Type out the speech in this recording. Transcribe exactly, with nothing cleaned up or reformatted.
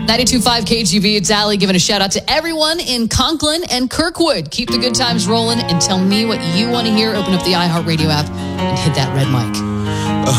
ninety-two point five K G B, it's Allie giving a shout out to everyone in Conklin and Kirkwood. Keep the good times rolling and tell me what you want to hear. Open up the iHeartRadio app and hit that red mic.